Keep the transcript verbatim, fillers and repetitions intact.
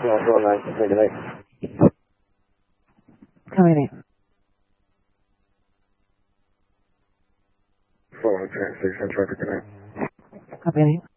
four nine, say delay. Coming in. four one six, six, traffic connect. Coming in.